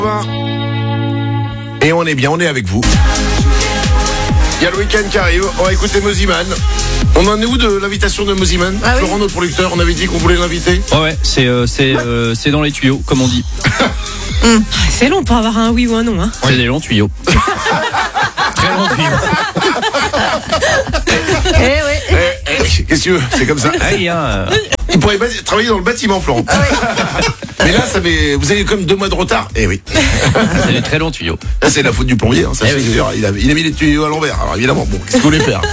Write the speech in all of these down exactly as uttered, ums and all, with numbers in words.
Et on est bien, on est avec vous. Il y a le week-end qui arrive, on va écouter Mosiman. On en est où de l'invitation de Mosiman? Ah Florent, oui. notre producteur, on avait dit qu'on voulait l'inviter. Ouais, ouais, c'est euh, c'est euh, c'est dans les tuyaux, comme on dit. Mmh. C'est long pour avoir un oui ou un non. Hein. C'est des longs tuyaux. Très longs tuyaux. Eh ouais. Eh, eh, qu'est-ce que tu veux? C'est comme ça. Aïe, hein. Il pourrait ba- travailler dans le bâtiment, Florent. Ah Mais là, ça fait, vous avez comme deux mois de retard. Eh oui. C'est des très longs tuyaux. Là, c'est la faute du plombier. Hein. Ça, Eh c'est oui. sûr. Il a, il a mis les tuyaux à l'envers. Alors évidemment, bon, qu'est-ce que vous voulez faire?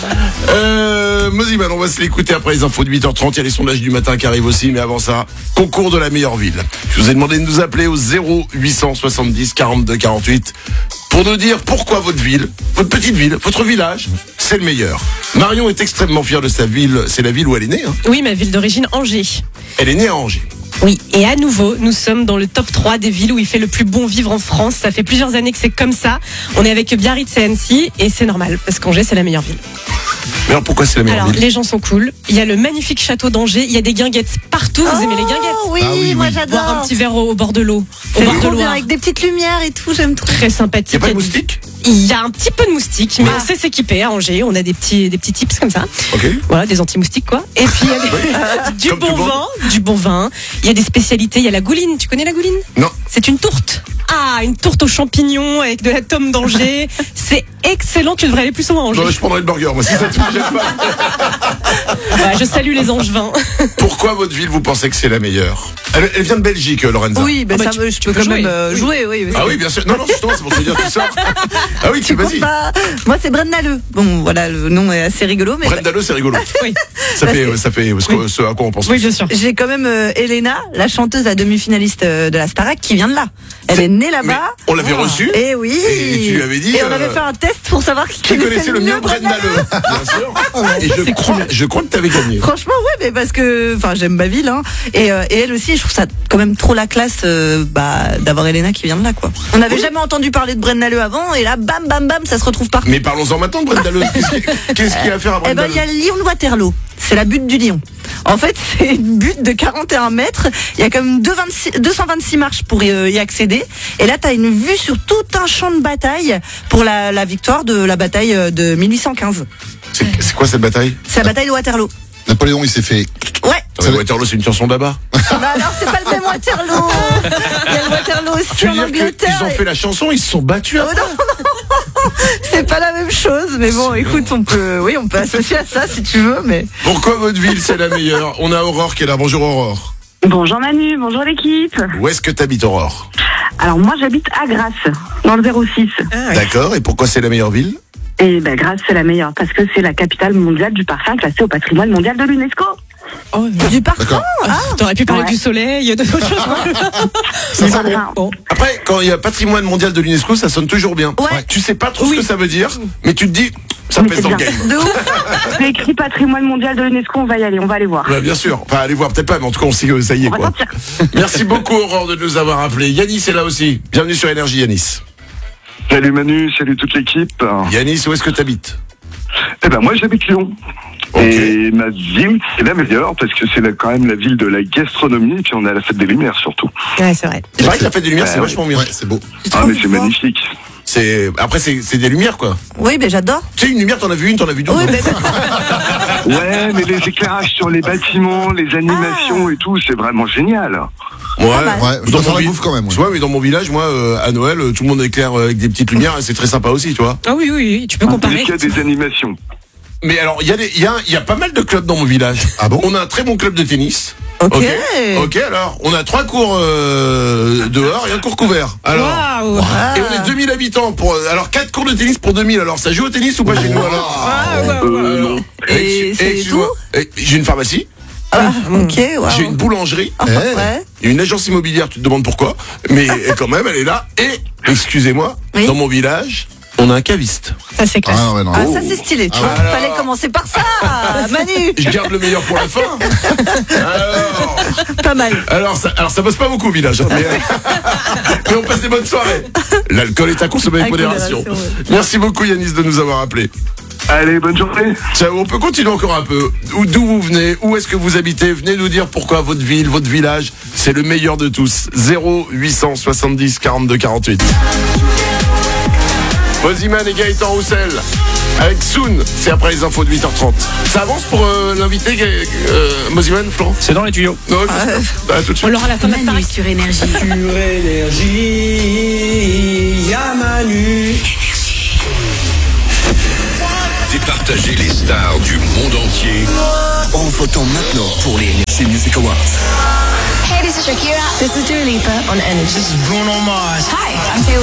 euh, Mosiman, on va se l'écouter après les infos de huit heures trente. Il y a les sondages du matin qui arrivent aussi. Mais avant ça, concours de la meilleure ville. Je vous ai demandé de nous appeler au zéro huit cent soixante-dix quarante-deux quarante-huit pour nous dire pourquoi votre ville, votre petite ville, votre village, c'est le meilleur. Marion est extrêmement fière de sa ville. C'est la ville où elle est née. Hein. Oui, ma ville d'origine, Angers. Elle est née à Angers. Oui, et à nouveau, nous sommes dans le top trois des villes où il fait le plus bon vivre en France. Ça fait plusieurs années que c'est comme ça. On est avec Biarritz et Annecy, et c'est normal, parce qu'Angers, c'est la meilleure ville. Mais alors pourquoi c'est la meilleure Alors, ville? les gens sont cool. Il y a le magnifique château d'Angers. Il y a des guinguettes partout. Vous aimez les guinguettes? Oui, Ah oui, moi oui. j'adore. Boire un petit verre au, au bord de l'eau. Au C'est bord de trop bien, Loire. avec des petites lumières et tout, j'aime trop. Très Il sympathique. n'y a pas de Il y a- moustiques? Il y a un petit peu de moustiques, mais Ah. on sait s'équiper à Angers. On a des petits, des petits tips comme ça. Ok. Voilà, des anti-moustiques, quoi. Et puis, il y a des- du Comme tout bon le monde. vin, du bon vin. Il y a des spécialités. Il y a la gouline. Tu connais la gouline? Non. C'est une tourte. Ah, une tourte aux champignons avec de la tome d'Angers. C'est excellent. Tu devrais aller plus souvent à Angers. Non, je prendrais le burger, moi, si ça te gêne pas. Voilà, je salue les angevins. Pourquoi votre ville, vous pensez que c'est la meilleure? elle, elle vient de Belgique, Lorenza. Oui, ben Ah bah, ça tu- me, je tu peux peux quand jouer. même euh, Oui. jouer, oui. mais Ah c'est- oui, bien sûr. Non, non, justement, c'est pour te dire tout ça. Ah oui, tu Tu vas-y. comptes pas. Moi, c'est Brennaleux. Bon, voilà, le nom est assez rigolo, mais Brenda Leu, c'est rigolo. Oui, Ça fait, ça fait ce, que- ce à quoi on pense. oui, bien sûr. j'ai quand même euh, Elena, la chanteuse, la demi-finaliste euh, de la Starac, qui vient de là. Elle C'est- est née Mais là-bas. on l'avait reçue. Et oui. Et tu lui avais dit, Et on euh, avait fait un test pour savoir qui, Qui connaissait le mieux Brenda Brennaleux. Leu? Bien sûr. Et je crois, je crois que t'avais gagné. Franchement, ouais, mais parce que, enfin, j'aime ma ville, hein. Et, euh, et elle aussi, je trouve ça quand même trop la classe, euh, bah, d'avoir Elena qui vient de là, quoi. On n'avait Oui. jamais entendu parler de Brennaleux avant, et là, bam, bam, bam, ça se retrouve partout. Mais parlons-en maintenant de Brenda Leu. Qu'est-ce qu'il qu'est-ce qu'il y a à faire à Eh Brenda ben, il y a Leu? Lyon-Waterloo. C'est la butte du Lion. En fait, c'est une butte de quarante et un mètres. Il y a quand même deux cent vingt-six marches pour y, euh, y accéder. Et là, tu as une vue sur tout un champ de bataille pour la, la victoire de la bataille euh, de mille huit cent quinze. C'est c'est quoi cette bataille? C'est la bataille de Waterloo. Napoléon, il s'est fait. Ouais. Ah, Waterloo, c'est une chanson d'Abba. Bah alors, c'est pas le même Waterloo. Il y a le Waterloo aussi Tu veux en dire Angleterre. qu'ils ont et- fait la chanson, ils se sont battus Oh après? non, non, c'est pas la même chose, mais bon, écoute, on peut, oui, on peut associer à ça si tu veux, mais. Pourquoi votre ville, c'est la meilleure? On a Aurore qui est là. Bonjour Aurore. Bonjour Manu, bonjour l'équipe. Où est-ce que t'habites, Aurore? Alors moi j'habite à Grasse, dans le zéro six. Ah, oui. D'accord. Et pourquoi c'est la meilleure ville? Et ben Grasse c'est la meilleure parce que c'est la capitale mondiale du parfum classée au patrimoine mondial de l'UNESCO. Oh, Du parfum. D'accord. T'aurais pu parler Ouais. du soleil, de d'autres choses. C'est pas grave. Bon. Après, quand il y a patrimoine mondial de l'UNESCO, ça sonne toujours bien. Ouais. Tu sais pas trop Oui. ce que ça veut dire, mais tu te dis, ça Mais pèse c'est dans le bien. game. De ouf. C'est écrit patrimoine mondial de l'UNESCO, on va y aller, on va aller voir. Ouais, bien sûr. Enfin, allez voir, peut-être pas, mais en tout cas, on sait que ça y est, On va quoi. sortir. Merci beaucoup, Aurore, de nous avoir appelé. Yanis est là aussi. Bienvenue sur Énergie, Yanis. Salut Manu, salut toute l'équipe. Yanis, où est-ce que t'habites? Eh ben moi j'habite Lyon. Ok. Et ma ville c'est la meilleure parce que c'est la- quand même la ville de la gastronomie et puis on est à la fête des Lumières surtout. Ouais, c'est vrai. C'est vrai que la fête des Lumières, Ouais, c'est ouais. vachement bien. Ouais, c'est beau. Ah mais c'est magnifique. C'est, après, c'est, c'est des lumières, quoi. Oui, mais j'adore. Tu sais, une lumière, t'en as vu une, t'en as vu deux. Oui, non mais Ouais mais les éclairages sur les bâtiments, les animations et tout, c'est vraiment génial. Ouais, mal. Ouais, je Dans dois faire mon la vi- bouffe quand même. ouais. Tu vois, mais dans mon village, moi, euh, à Noël, euh, tout le monde éclaire euh, avec des petites lumières, et c'est très sympa aussi, tu vois. Ah oui, oui, oui, tu peux Dès comparer. qu'il y a des animations. Mais alors, il y a des, il y a, il y a pas mal de clubs dans mon village. Ah bon? On a un très bon club de tennis. Ok. Ok, Ok, alors, on a trois cours euh, dehors et un cours couvert. Alors, Waouh. et on est deux mille habitants pour, alors quatre cours de tennis pour deux mille. Alors, ça joue au tennis ou pas chez nous alors? Ah, ouais, ouais. Euh, non. Et c'est excuse-moi, eh, j'ai une pharmacie, ah, ok, waouh. j'ai une boulangerie, Ah, Eh. ouais. il y a une agence immobilière, tu te demandes pourquoi, mais quand même, elle est là. Et, excusez-moi, Oui. dans mon village, on a un caviste. Ça, c'est classe. Ah ouais, non. Ah, ça c'est stylé, tu Ah vois. ouais. Alors. Fallait commencer par ça, Manu. Je garde le meilleur pour la fin. Alors, Pas mal. alors ça, alors ça bosse pas beaucoup au village, hein, mais, mais on passe des bonnes soirées. L'alcool est à consommer avec Avec modération. modération, ouais. Merci beaucoup Yanis de nous avoir appelés. Allez, bonne journée. Ciao, on peut continuer encore un peu. Où- D'où vous venez? Où est-ce que vous habitez? Venez nous dire pourquoi votre ville, votre village, c'est le meilleur de tous. zéro huit cent soixante-dix quarante-deux quarante-huit. Moziman et Gaëtan Roussel. Avec Soon, c'est après les infos de huit heures trente. Ça avance pour euh, l'invité, euh, Moziman, Florent? C'est dans les tuyaux. Non, ah, tout de On suite. l'aura à la fin de la Manu soirée. sur Énergie. Sur énergie, y'a Manu. Départager les stars du monde entier en votant maintenant pour les Energy Music Awards. Hey, this is Shakira. This is Dua Lipa on Energy. This is Bruno Mars. Hi, I'm Taylor